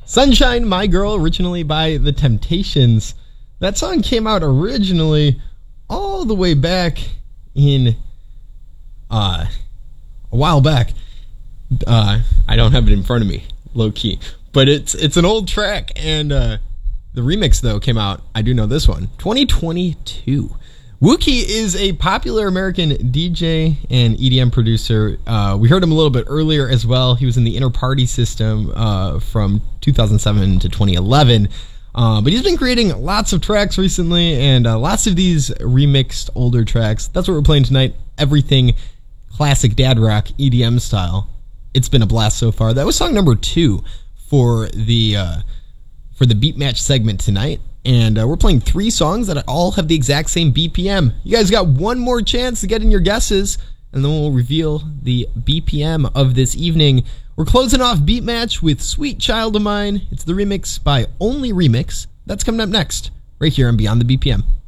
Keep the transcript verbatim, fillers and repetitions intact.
Sunshine, My Girl, originally by The Temptations. That song came out originally all the way back in uh, a while back. Uh, I don't have it in front of me, low key, but it's it's an old track, and uh, the remix though came out. I do know this one, twenty twenty-two. Wookie is a popular American D J and E D M producer. Uh, we heard him a little bit earlier as well. He was in the Inner Party System uh, from two thousand seven to twenty eleven. Uh, but he's been creating lots of tracks recently, and uh, lots of these remixed older tracks. That's what we're playing tonight. Everything classic dad rock E D M style. It's been a blast so far. That was song number two for the uh, for the beat match segment tonight. And uh, we're playing three songs that all have the exact same B P M. You guys got one more chance to get in your guesses, and then we'll reveal the B P M of this evening. We're closing off Beat Match with Sweet Child of Mine. It's the remix by Only Remix. That's coming up next, right here on Beyond the B P M.